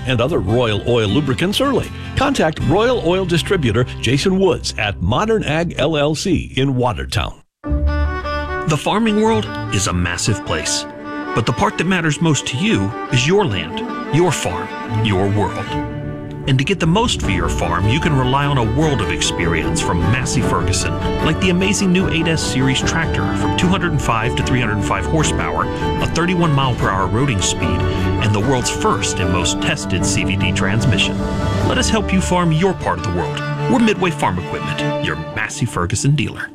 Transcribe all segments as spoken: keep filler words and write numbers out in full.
and other Royal Oil lubricants early. Contact Royal Oil Distributor Jason Woods at Modern Ag L L C in Watertown. The farming world is a massive place, but the part that matters most to you is your land, your farm, your world. And to get the most for your farm, you can rely on a world of experience from Massey Ferguson, like the amazing new eight S Series tractor from two hundred five to three hundred five horsepower, a thirty-one mile per hour roading speed, and the world's first and most tested C V T transmission. Let us help you farm your part of the world. We're Midway Farm Equipment, your Massey Ferguson dealer.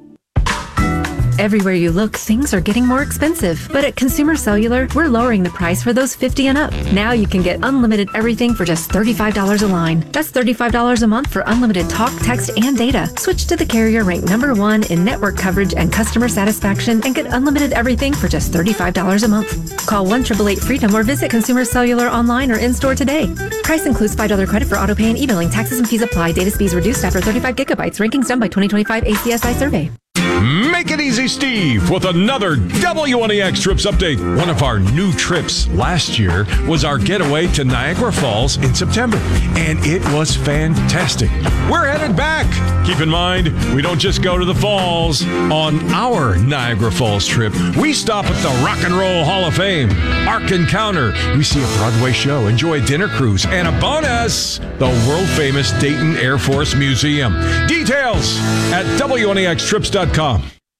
Everywhere you look, things are getting more expensive. But at Consumer Cellular, we're lowering the price for those fifty and up. Now you can get unlimited everything for just thirty-five dollars a line. That's thirty-five dollars a month for unlimited talk, text, and data. Switch to the carrier ranked number one in network coverage and customer satisfaction and get unlimited everything for just thirty-five dollars a month. Call one eight eight eight freedom or visit Consumer Cellular online or in-store today. Price includes five dollars credit for auto pay and e-billing. Taxes and fees apply. Data speeds reduced after thirty-five gigabytes. Rankings done by twenty twenty-five A C S I survey. Make it easy, Steve, with another W N E X Trips update. One of our new trips last year was our getaway to Niagara Falls in September, and it was fantastic. We're headed back. Keep in mind, we don't just go to the falls. On our Niagara Falls trip, we stop at the Rock and Roll Hall of Fame, Ark Encounter. We see a Broadway show, enjoy a dinner cruise, and a bonus, the world-famous Dayton Air Force Museum. Details at W N E X trips dot com.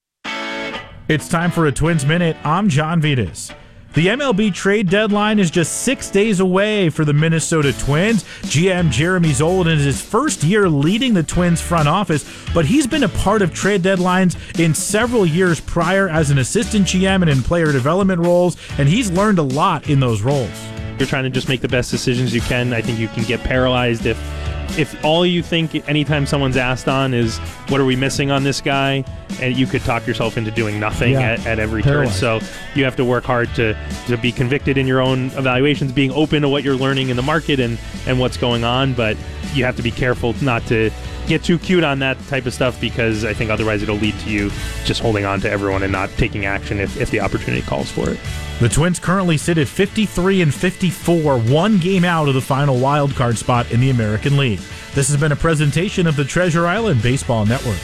It's time for a Twins Minute. I'm John Vitas. The M L B trade deadline is just six days away for the Minnesota Twins. G M Jeremy Zoll is his first year leading the Twins front office, but he's been a part of trade deadlines in several years prior as an assistant G M and in player development roles, and he's learned a lot in those roles. You're trying to just make the best decisions you can. I think you can get paralyzed if if all you think anytime someone's asked on is, what are we missing on this guy? And you could talk yourself into doing nothing yeah. at, at every turn. So you have to work hard to, to be convicted in your own evaluations, being open to what you're learning in the market and, and what's going on. But you have to be careful not to get too cute on that type of stuff, because I think otherwise it'll lead to you just holding on to everyone and not taking action if, if the opportunity calls for it. The Twins currently sit at fifty-three and fifty-four, one game out of the final wild card spot in the American League. This has been a presentation of the Treasure Island Baseball Network.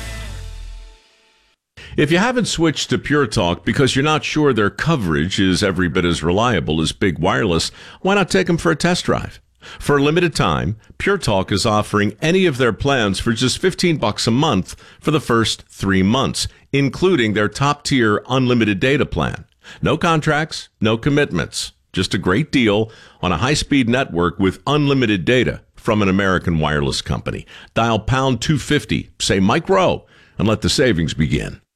If you haven't switched to Pure Talk because you're not sure their coverage is every bit as reliable as Big Wireless, why not take them for a test drive? For a limited time, Pure Talk is offering any of their plans for just fifteen bucks a month for the first three months, including their top-tier unlimited data plan. No contracts, no commitments. Just a great deal on a high-speed network with unlimited data from an American wireless company. Dial pound two fifty, say Mike Rowe, and let the savings begin.